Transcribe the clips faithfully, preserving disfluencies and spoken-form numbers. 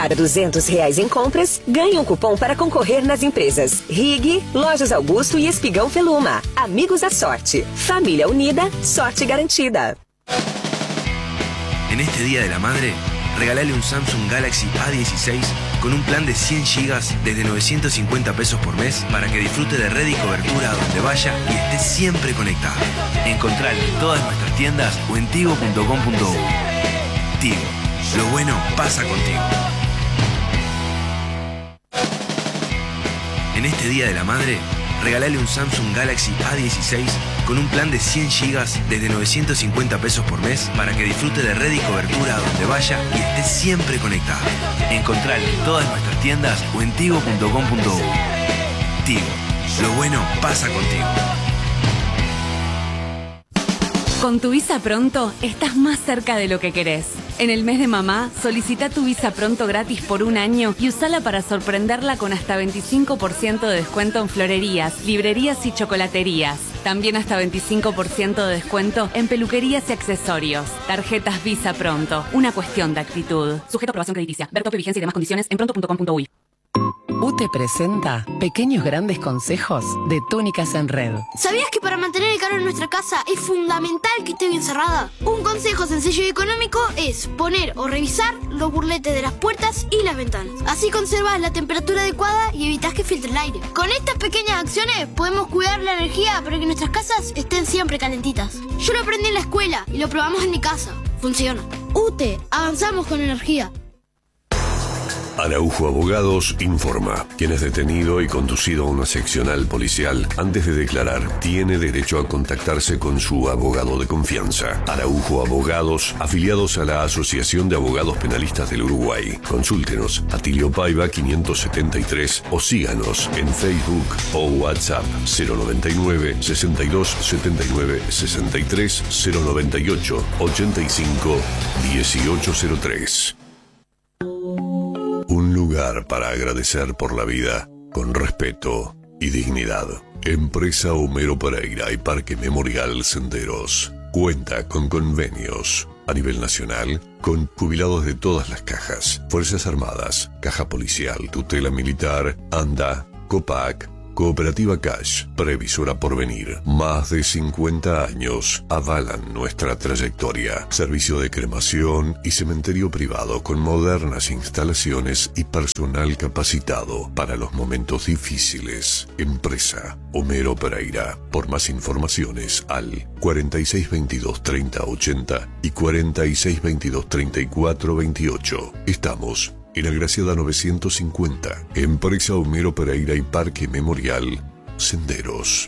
cada duzentos reais em compras, ganhe um cupom para concorrer nas empresas Rig, Lojas Augusto e Espigão Feluma. Amigos da sorte. Família unida, sorte garantida. En este Día de la Madre, regalale un Samsung Galaxy A dieciséis con un plan de cien gigas desde novecientos cincuenta pesos por mes para que disfrute de red y cobertura a donde vaya y esté siempre conectado. Encontralo en todas nuestras tiendas o en tigo punto com punto uy. Tigo, lo bueno pasa contigo. En este Día de la Madre, regalale un Samsung Galaxy A dieciséis con un plan de cien gigas desde novecientos cincuenta pesos por mes para que disfrute de red y cobertura a donde vaya y esté siempre conectado. Encontralo en todas nuestras tiendas o en tigo punto com punto uy. Tigo, lo bueno pasa contigo. Con tu Visa Pronto estás más cerca de lo que querés. En el mes de mamá, solicita tu Visa Pronto gratis por un año y usala para sorprenderla con hasta veinticinco por ciento de descuento en florerías, librerías y chocolaterías. También hasta veinticinco por ciento de descuento en peluquerías y accesorios. Tarjetas Visa Pronto, una cuestión de actitud. Sujeto a aprobación crediticia. Ver tope, vigencia y demás condiciones en pronto punto com punto uy. U T E presenta Pequeños Grandes Consejos de Túnicas en Red. ¿Sabías que para mantener el calor en nuestra casa es fundamental que esté bien cerrada? Un consejo sencillo y económico es poner o revisar los burletes de las puertas y las ventanas. Así conservas la temperatura adecuada y evitas que filtre el aire. Con estas pequeñas acciones podemos cuidar la energía para que nuestras casas estén siempre calentitas. Yo lo aprendí en la escuela y lo probamos en mi casa. Funciona. U T E, avanzamos con energía. Araujo Abogados informa. Quien es detenido y conducido a una seccional policial antes de declarar tiene derecho a contactarse con su abogado de confianza. Araujo Abogados, afiliados a la Asociación de Abogados Penalistas del Uruguay. Consúltenos a Tilio Paiva quinientos setenta y tres o síganos en Facebook o WhatsApp cero noventa y nueve, sesenta y dos, setenta y nueve, sesenta y tres, cero noventa y ocho, ochenta y cinco, dieciocho cero tres. Un lugar para agradecer por la vida con respeto y dignidad. Empresa Homero Pereira y Parque Memorial Senderos. Cuenta con convenios a nivel nacional con jubilados de todas las cajas. Fuerzas Armadas, Caja Policial, Tutela Militar, ANDA, COPAC, Cooperativa Cash, Previsora Porvenir. Más de cincuenta años avalan nuestra trayectoria. Servicio de cremación y cementerio privado con modernas instalaciones y personal capacitado para los momentos difíciles. Empresa Homero Pereira. Por más informaciones al cuarenta y seis veintidós treinta ochenta y cuarenta y seis veintidós treinta y cuatro veintiocho. Estamos en Agraciada novecientos cincuenta, Empresa Homero Pereira y Parque Memorial Senderos.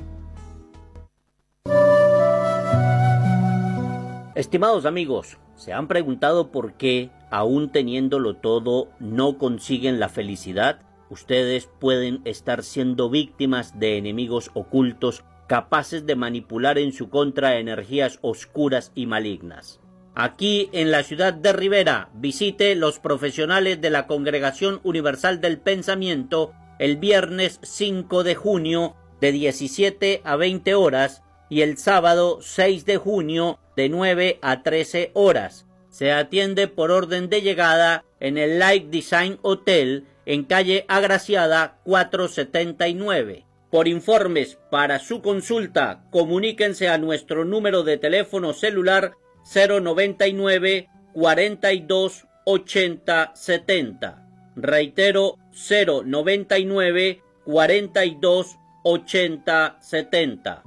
Estimados amigos, ¿se han preguntado por qué, aún teniéndolo todo, no consiguen la felicidad? Ustedes pueden estar siendo víctimas de enemigos ocultos capaces de manipular en su contra energías oscuras y malignas. Aquí en la ciudad de Rivera, visite los profesionales de la Congregación Universal del Pensamiento el viernes cinco de junio de diecisiete a veinte horas y el sábado seis de junio de nueve a trece horas. Se atiende por orden de llegada en el Light Design Hotel en calle Agraciada cuatrocientos setenta y nueve. Por informes para su consulta, comuníquense a nuestro número de teléfono celular cero noventa y nueve, cuarenta y dos, ochenta, setenta. Reitero, cero noventa y nueve, cuarenta y dos, ochenta, setenta.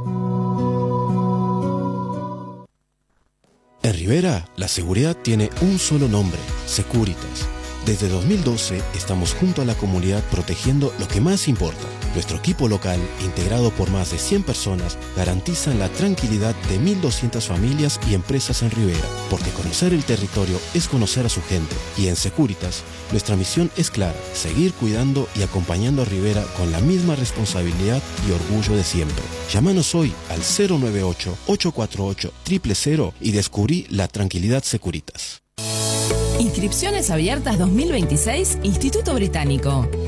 En Rivera, la seguridad tiene un solo nombre, Securitas. Desde dos mil doce estamos junto a la comunidad protegiendo lo que más importa. Nuestro equipo local, integrado por más de cien personas, garantiza la tranquilidad de mil doscientas familias y empresas en Rivera, porque conocer el territorio es conocer a su gente. Y en Securitas, nuestra misión es clara, seguir cuidando y acompañando a Rivera con la misma responsabilidad y orgullo de siempre. Llámanos hoy al cero nueve ocho, ocho cuatro ocho, cero cero cero y descubrí la tranquilidad Securitas. Inscripciones abiertas dos mil veintiséis, Instituto Británico.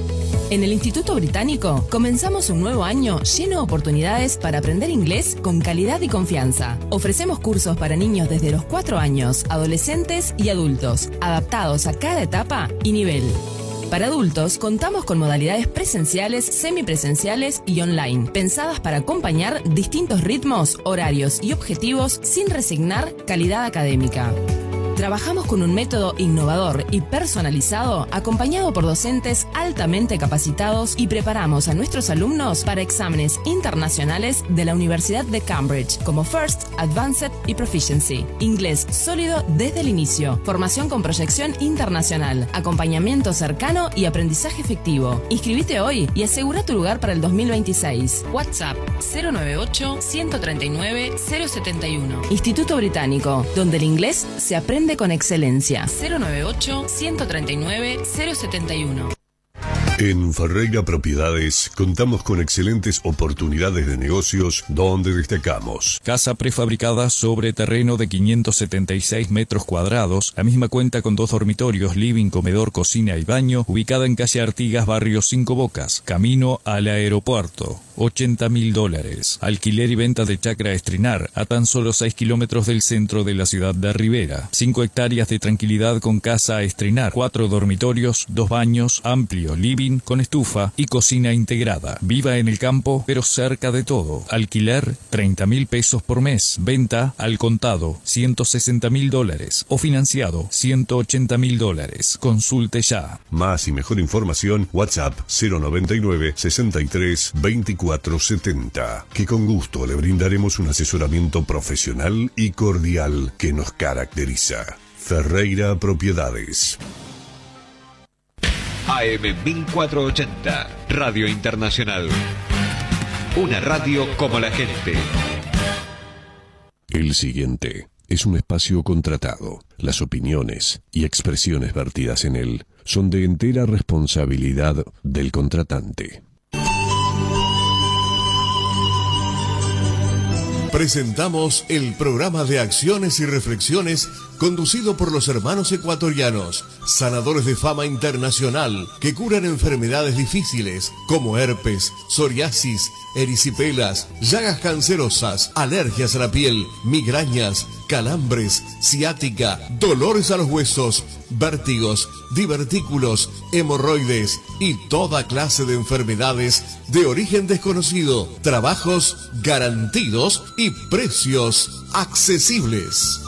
En el Instituto Británico comenzamos un nuevo año lleno de oportunidades para aprender inglés con calidad y confianza. Ofrecemos cursos para niños desde los cuatro años, adolescentes y adultos, adaptados a cada etapa y nivel. Para adultos, contamos con modalidades presenciales, semipresenciales y online, pensadas para acompañar distintos ritmos, horarios y objetivos sin resignar calidad académica. Trabajamos con un método innovador y personalizado, acompañado por docentes altamente capacitados, y preparamos a nuestros alumnos para exámenes internacionales de la Universidad de Cambridge, como First, Advanced y Proficiency. Inglés sólido desde el inicio, formación con proyección internacional, acompañamiento cercano y aprendizaje efectivo. Inscribite hoy y asegura tu lugar para el dos mil veintiséis. WhatsApp cero nueve ocho, uno tres nueve, cero siete uno. Instituto Británico, donde el inglés se aprende con excelencia. cero nueve ocho, uno tres nueve, cero siete uno. En Ferreira Propiedades contamos con excelentes oportunidades de negocios donde destacamos. Casa prefabricada sobre terreno de quinientos setenta y seis metros cuadrados. La misma cuenta con dos dormitorios, living, comedor, cocina y baño, ubicada en calle Artigas, barrio Cinco Bocas, camino al aeropuerto. ochenta mil dólares. Alquiler y venta de chacra a estrenar, a tan solo seis kilómetros del centro de la ciudad de Rivera. cinco hectáreas de tranquilidad con casa a estrenar. cuatro dormitorios, dos baños, amplio living con estufa y cocina integrada. Viva en el campo, pero cerca de todo. Alquiler, treinta mil pesos por mes. Venta al contado, ciento sesenta mil dólares. O financiado, ciento ochenta mil dólares. Consulte ya. Más y mejor información, WhatsApp cero noventa y nueve, sesenta y tres, veinticuatro setenta, que con gusto le brindaremos un asesoramiento profesional y cordial que nos caracteriza. Ferreira Propiedades. A M mil cuatrocientos ochenta, Radio Internacional. Una radio como la gente. El siguiente es un espacio contratado. Las opiniones y expresiones vertidas en él son de entera responsabilidad del contratante. Presentamos el programa de acciones y reflexiones conducido por los hermanos ecuatorianos, sanadores de fama internacional que curan enfermedades difíciles como herpes, psoriasis, erisipelas, llagas cancerosas, alergias a la piel, migrañas, calambres, ciática, dolores a los huesos, vértigos, divertículos, hemorroides y toda clase de enfermedades de origen desconocido. Trabajos garantidos y precios accesibles.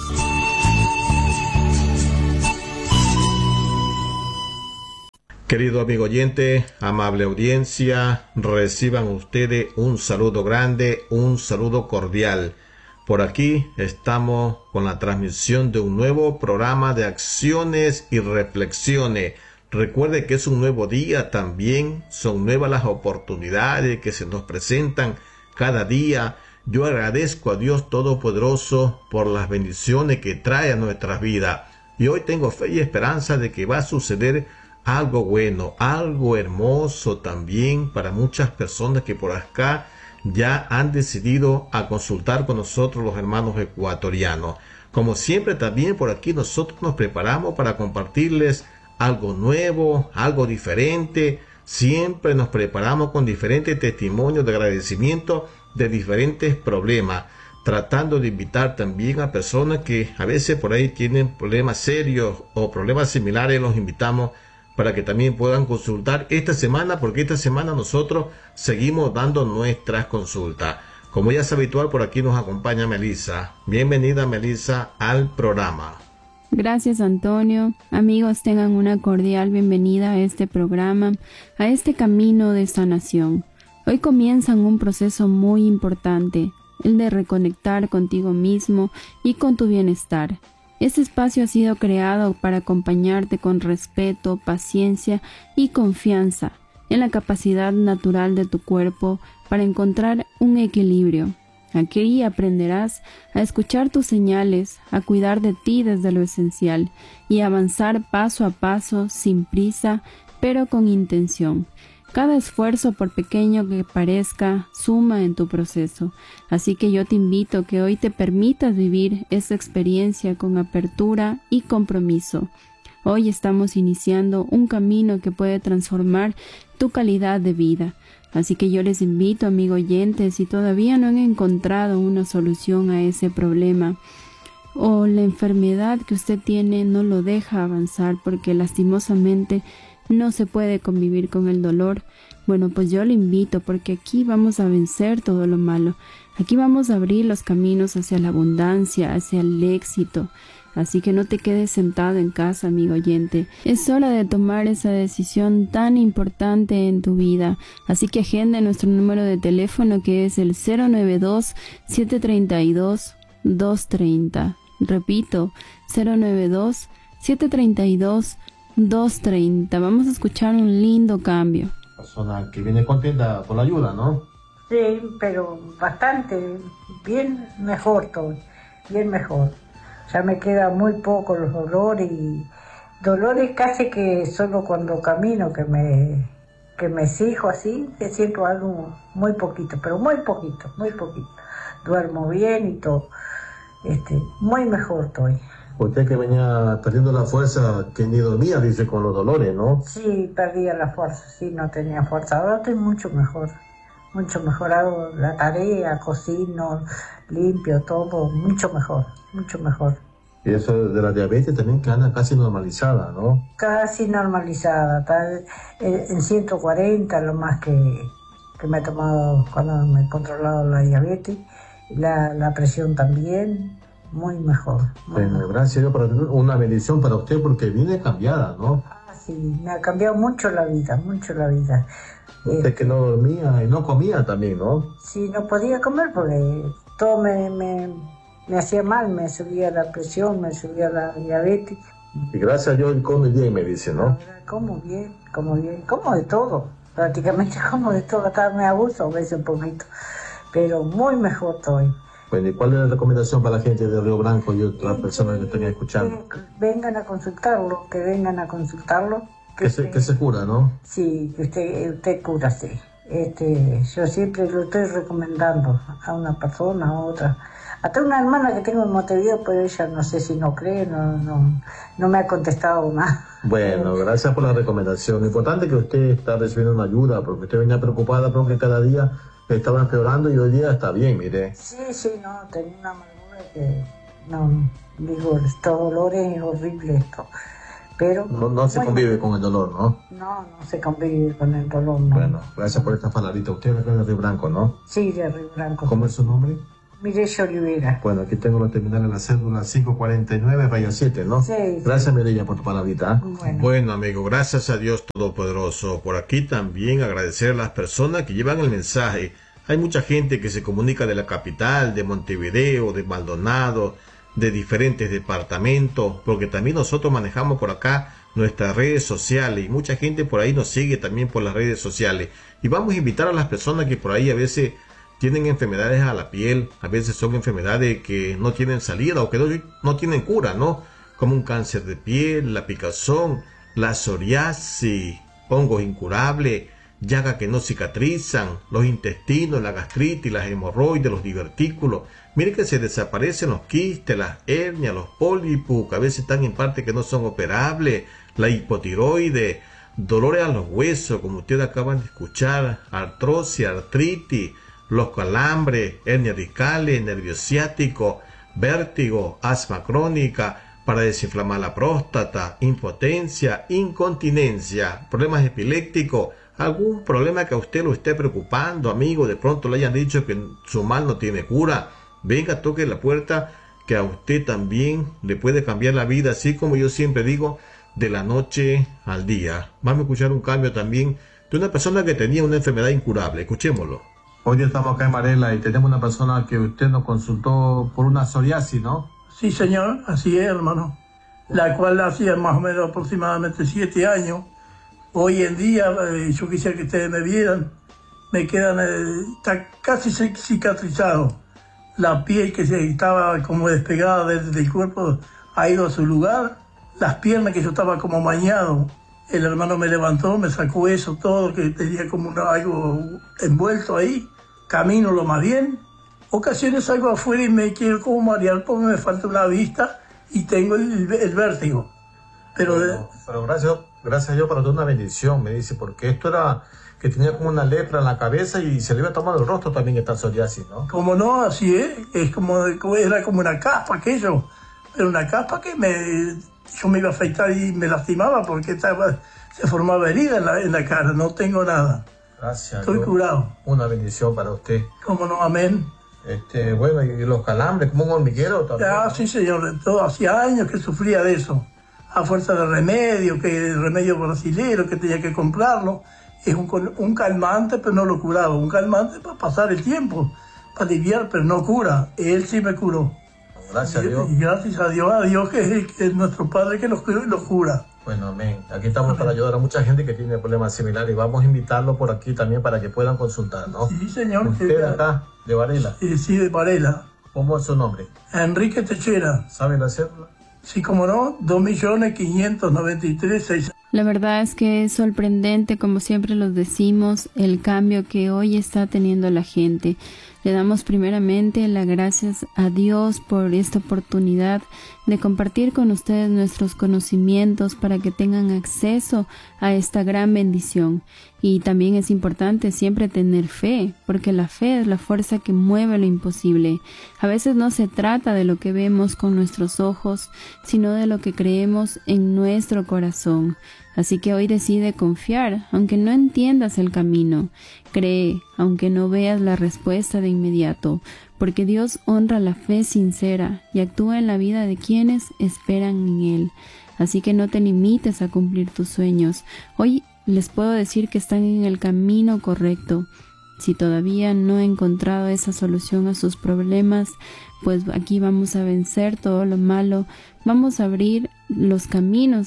Querido amigo oyente, amable audiencia, reciban ustedes un saludo grande, un saludo cordial. Por aquí estamos con la transmisión de un nuevo programa de acciones y reflexiones. Recuerde que es un nuevo día también, son nuevas las oportunidades que se nos presentan cada día. Yo agradezco a Dios Todopoderoso por las bendiciones que trae a nuestras vidas. Y hoy tengo fe y esperanza de que va a suceder algo bueno, algo hermoso también para muchas personas que por acá ya han decidido a consultar con nosotros los hermanos ecuatorianos. Como siempre también por aquí nosotros nos preparamos para compartirles algo nuevo, algo diferente. Siempre nos preparamos con diferentes testimonios de agradecimiento de diferentes problemas, tratando de invitar también a personas que a veces por ahí tienen problemas serios o problemas similares. Los invitamos para que también puedan consultar esta semana, porque esta semana nosotros seguimos dando nuestras consultas. Como ya es habitual, por aquí nos acompaña Melissa. Bienvenida, Melissa, al programa. Gracias, Antonio. Amigos, tengan una cordial bienvenida a este programa, a este camino de sanación. Hoy comienzan un proceso muy importante, el de reconectar contigo mismo y con tu bienestar. Este espacio ha sido creado para acompañarte con respeto, paciencia y confianza en la capacidad natural de tu cuerpo para encontrar un equilibrio. Aquí aprenderás a escuchar tus señales, a cuidar de ti desde lo esencial y avanzar paso a paso sin prisa, pero con intención. Cada esfuerzo, por pequeño que parezca, suma en tu proceso. Así que yo te invito a que hoy te permitas vivir esta experiencia con apertura y compromiso. Hoy estamos iniciando un camino que puede transformar tu calidad de vida. Así que yo les invito, amigo oyente, si todavía no han encontrado una solución a ese problema o la enfermedad que usted tiene no lo deja avanzar porque lastimosamente no se puede convivir con el dolor, bueno, pues yo le invito porque aquí vamos a vencer todo lo malo. Aquí vamos a abrir los caminos hacia la abundancia, hacia el éxito. Así que no te quedes sentado en casa, amigo oyente. Es hora de tomar esa decisión tan importante en tu vida. Así que agenda nuestro número de teléfono que es el cero nueve dos, siete tres dos, dos tres cero. Repito, cero nueve dos, siete tres dos, dos tres cero. Vamos a escuchar un lindo cambio. Persona que viene contenta por la ayuda, ¿no? Sí, pero bastante, bien mejor todo, bien mejor. Ya me queda muy poco los dolores y dolores casi que solo cuando camino que me que me exijo así, que siento algo muy poquito, pero muy poquito, muy poquito. Duermo bien y todo, este, muy mejor estoy. Usted que venía perdiendo la fuerza, que ni dormía, dice, con los dolores, ¿no? Sí, perdía la fuerza, sí, no tenía fuerza. Ahora estoy mucho mejor, mucho mejor. Hago la tarea, cocino, limpio, todo, mucho mejor, mucho mejor. Y eso de la diabetes también que anda casi normalizada, ¿no? Casi normalizada, está en ciento cuarenta lo más que, que me he tomado cuando me he controlado la diabetes, la, la presión también. Muy mejor. Muy bueno, mejor. Gracias a Dios, por una bendición para usted porque viene cambiada, ¿no? Ah, sí, me ha cambiado mucho la vida, mucho la vida. Usted eh, que no dormía y no comía también, ¿no? Sí, no podía comer porque todo me, me, me hacía mal, me subía la presión, me subía la diabetes. Y gracias a Dios come bien, me dice, ¿no? Ahora como bien, como bien, como de todo, prácticamente como de todo, hasta me abuso a veces un poquito, pero muy mejor estoy. Bueno, ¿y cuál es la recomendación para la gente de Río Branco y otras sí, personas que estén escuchando? Que vengan a consultarlo, que vengan a consultarlo. Que, que, se, usted, que se cura, ¿no? Sí, que usted, usted cura, sí. Este, yo siempre lo estoy recomendando a una persona, a otra. Hasta una hermana que tengo en Montevideo, pero ella no sé si no cree, no, no, no me ha contestado nada. Bueno, gracias por la recomendación. Lo importante es que usted está recibiendo una ayuda, porque usted venía preocupada porque cada día estaba empeorando y hoy día está bien, mire. Sí, sí, no, tenía una amargura que, no, digo, estos dolores es horrible esto, pero... No, no se bueno, convive con el dolor, ¿no? No, no se convive con el dolor, no. Bueno, gracias por estas palabritas. Usted es de Río Branco, ¿no? Sí, de Río Branco. ¿Cómo es su nombre? Mireya Olivera. Bueno, aquí tengo la terminal en la cédula cinco cuarenta y nueve, raya siete, ¿no? Sí. Gracias, Mireya, por tu palabrita. Bueno. Bueno, amigo, gracias a Dios Todopoderoso. Por aquí también agradecer a las personas que llevan el mensaje. Hay mucha gente que se comunica de la capital, de Montevideo, de Maldonado, de diferentes departamentos, porque también nosotros manejamos por acá nuestras redes sociales y mucha gente por ahí nos sigue también por las redes sociales. Y vamos a invitar a las personas que por ahí a veces tienen enfermedades a la piel, a veces son enfermedades que no tienen salida o que no, no tienen cura, ¿no? Como un cáncer de piel, la picazón, la psoriasis, hongos incurables, llagas que no cicatrizan, los intestinos, la gastritis, las hemorroides, los divertículos. Mire que se desaparecen los quistes, las hernias, los pólipos, que a veces están en partes que no son operables, la hipotiroides, dolores a los huesos, como ustedes acaban de escuchar, artrosis, artritis, los calambres, hernias discales, nervio ciático, vértigo, asma crónica, para desinflamar la próstata, impotencia, incontinencia, problemas epilépticos, algún problema que a usted lo esté preocupando, amigo, de pronto le hayan dicho que su mal no tiene cura, venga, toque la puerta, que a usted también le puede cambiar la vida, así como yo siempre digo, de la noche al día. Vamos a escuchar un cambio también de una persona que tenía una enfermedad incurable, escuchémoslo. Hoy día estamos acá en Marela y tenemos una persona que usted nos consultó por una psoriasis, ¿no? Sí, señor, así es, hermano. La cual hacía más o menos aproximadamente siete años. Hoy en día, eh, yo quisiera que ustedes me vieran, me quedan, eh, está casi cicatrizado. La piel que se estaba como despegada del, del cuerpo ha ido a su lugar. Las piernas que yo estaba como mañado, el hermano me levantó, me sacó eso todo, que tenía como una, algo envuelto ahí. Camino lo más bien. Ocasiones salgo afuera y me quiero como marear porque me falta una vista y tengo el, el vértigo. Pero, bueno, pero gracias, gracias a Dios para toda una bendición, me dice, porque esto era que tenía como una lepra en la cabeza y se le iba tomando el rostro también esta psoriasis, ¿no? Como no, así es, es como, era como una caspa aquello, pero una caspa que me, yo me iba a afeitar y me lastimaba porque estaba, se formaba herida en la, en la cara, no tengo nada. Gracias. Estoy Dios. curado. Una bendición para usted. Como no, amén. Este, bueno, y los calambres, como un hormiguero también. Ah, ¿no? sí, señor, todo hacía años que sufría de eso. A fuerza de remedio, que remedio brasilero, que tenía que comprarlo. Es un, un calmante, pero no lo curaba. Un calmante para pasar el tiempo, para aliviar, pero no cura. Él sí me curó. Gracias y, a Dios. Y gracias a Dios, a Dios que es, que es nuestro Padre que los, los cura. Bueno, amén. Aquí estamos para ayudar a mucha gente que tiene problemas similares y vamos a invitarlo por aquí también para que puedan consultar, ¿no? Sí, señor. Usted acá, de Varela. Sí, sí, de Varela. ¿Cómo es su nombre? Enrique Techera. ¿Sabe la cédula? Sí, como no, dos millones quinientos noventa y tres mil seiscientos. La verdad es que es sorprendente, como siempre los decimos, el cambio que hoy está teniendo la gente. Le damos primeramente las gracias a Dios por esta oportunidad de compartir con ustedes nuestros conocimientos para que tengan acceso a esta gran bendición. Y también es importante siempre tener fe, porque la fe es la fuerza que mueve lo imposible. A veces no se trata de lo que vemos con nuestros ojos, sino de lo que creemos en nuestro corazón. Así que hoy decide confiar, aunque no entiendas el camino. Cree, aunque no veas la respuesta de inmediato, porque Dios honra la fe sincera y actúa en la vida de quienes esperan en Él. Así que no te limites a cumplir tus sueños. Hoy les puedo decir que están en el camino correcto. Si todavía no he encontrado esa solución a sus problemas, pues aquí vamos a vencer todo lo malo, vamos a abrir los caminos